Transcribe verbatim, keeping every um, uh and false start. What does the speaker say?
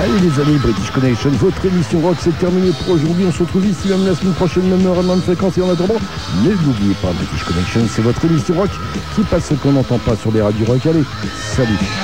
Allez les amis, British Connection, votre émission rock, c'est terminé pour aujourd'hui. On se retrouve ici même la semaine prochaine, même heure, même fréquence. Et en attendant, ne l'oubliez pas, British Connection, c'est votre émission rock qui passe ce qu'on n'entend pas sur les radios rock. Allez, salut.